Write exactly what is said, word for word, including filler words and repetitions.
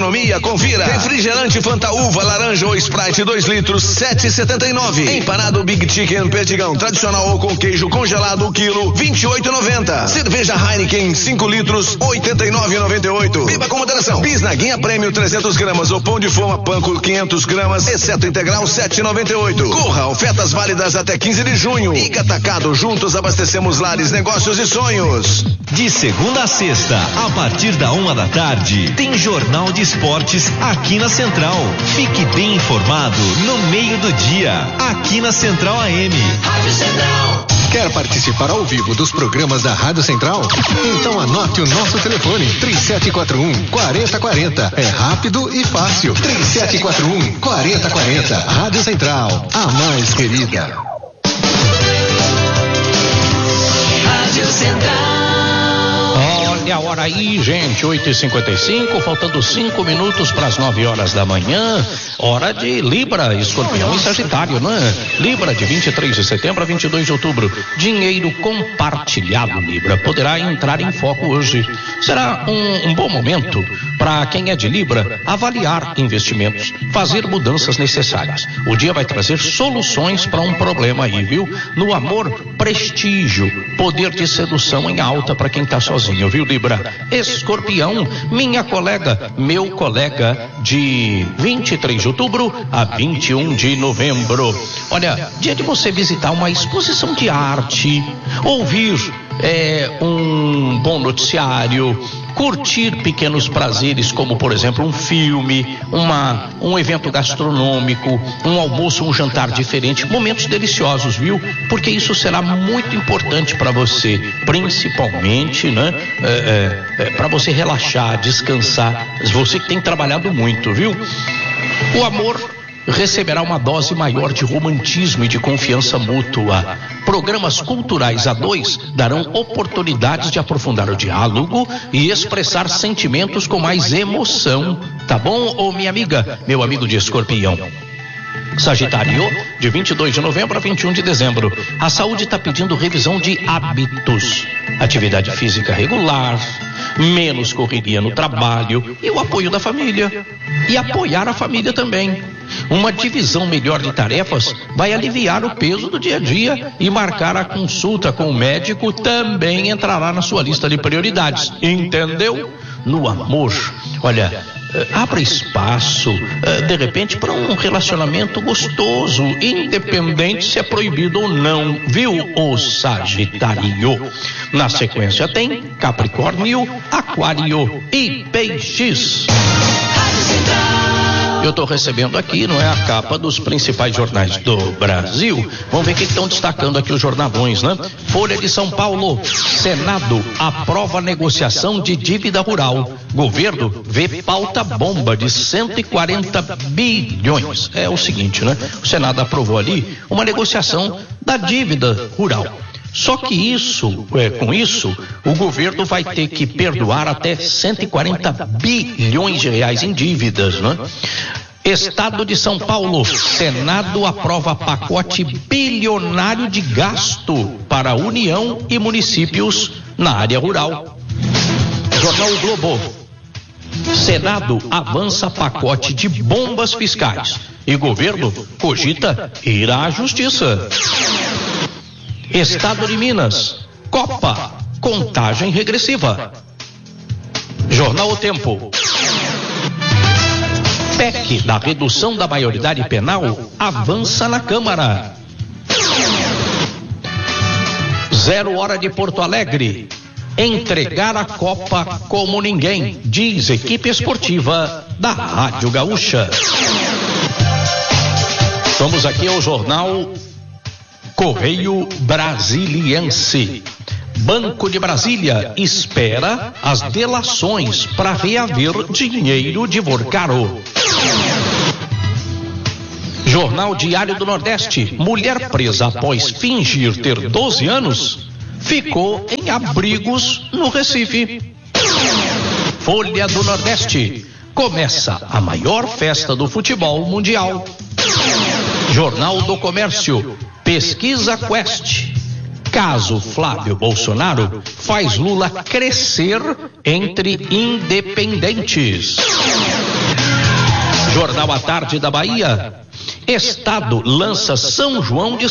economia, confira. Refrigerante Fanta Uva, laranja ou Sprite dois litros, sete e setenta e nove. Empanado Big Chicken Perdigão tradicional ou com queijo congelado o quilo, vinte e oito e noventa. Cerveja Heineken cinco litros, oitenta e nove e noventa e oito. Beba com moderação. Bisnaguinha Prêmio trezentos gramas ou pão de forma Panko quinhentos gramas, exceto integral sete e noventa e oito. Corra, ofertas válidas até quinze de junho. Ica Atacado, juntos abastecemos lares, negócios e sonhos. De segunda a sexta, a partir da uma da tarde, tem Jornal de Esportes aqui na Central. Fique bem informado no meio do dia, aqui na Central A M. Rádio Central. Quer participar ao vivo dos programas da Rádio Central? Então anote o nosso telefone três sete quatro um, quatro zero quatro zero. É rápido e fácil. três sete quatro um, quatro zero quatro zero. Rádio Central, a mais querida. Rádio Central. Olha a hora aí, gente, oito e cinquenta e cinco, faltando cinco minutos para as nove horas da manhã. Hora de Libra, Escorpião e Sagitário, não é? Libra, de vinte e três de setembro a vinte e dois de outubro. Dinheiro compartilhado, Libra, poderá entrar em foco hoje. Será um, um bom momento para quem é de Libra avaliar investimentos, fazer mudanças necessárias. O dia vai trazer soluções para um problema aí, viu? No amor, prestígio, poder de sedução em alta para quem tá sozinho, viu, Libra? Escorpião, minha colega, meu colega, de vinte e três de outubro a vinte e um de novembro. Olha, dia de você visitar uma exposição de arte, ouvir é, um bom noticiário, curtir pequenos prazeres, como por exemplo um filme, uma, um evento gastronômico, um almoço, um jantar diferente, momentos deliciosos, viu? Porque isso será muito importante para você, principalmente, né? É, é, é, para você relaxar, descansar, você que tem trabalhado muito, viu? O amor receberá uma dose maior de romantismo e de confiança mútua. Programas culturais a dois darão oportunidades de aprofundar o diálogo e expressar sentimentos com mais emoção. Tá bom, ô minha amiga, meu amigo de Escorpião? Sagitário, de vinte e dois de novembro a vinte e um de dezembro. A saúde está pedindo revisão de hábitos, atividade física regular, menos correria no trabalho e o apoio da família. E apoiar a família também. Uma divisão melhor de tarefas vai aliviar o peso do dia a dia e marcar a consulta com o médico também entrará na sua lista de prioridades. Entendeu? No amor, olha, abra espaço, de repente, para um relacionamento gostoso, independente se é proibido ou não, viu, o Sagitário? Na sequência tem Capricórnio, Aquário e Peixes. Eu estou recebendo aqui, não é, a capa dos principais jornais do Brasil. Vamos ver o que estão destacando aqui os jornalões, né? Folha de São Paulo. Senado aprova negociação de dívida rural. Governo vê pauta bomba de cento e quarenta bilhões. É o seguinte, né? O Senado aprovou ali uma negociação da dívida rural. Só que isso, é, com isso, o governo vai ter que perdoar até cento e quarenta bilhões de reais em dívidas, né? Estado de São Paulo, Senado aprova pacote bilionário de gasto para a União e municípios na área rural. Jornal o Globo. Senado avança pacote de bombas fiscais e governo cogita ir à justiça. Estado de Minas, Copa, contagem regressiva. Jornal O Tempo. P E C da redução da maioridade penal avança na Câmara. Zero Hora de Porto Alegre. Entregar a Copa como ninguém, diz equipe esportiva da Rádio Gaúcha. Vamos aqui ao jornal Correio Brasiliense. Banco de Brasília espera as delações para reaver dinheiro de Vorcaro. Jornal Diário do Nordeste. Mulher presa após fingir ter doze anos ficou em abrigos no Recife. Folha do Nordeste. Começa a maior festa do futebol mundial. Jornal do Comércio. Pesquisa Quest. Caso Flávio Bolsonaro faz Lula crescer entre independentes. Jornal à Tarde da Bahia. Estado lança São João de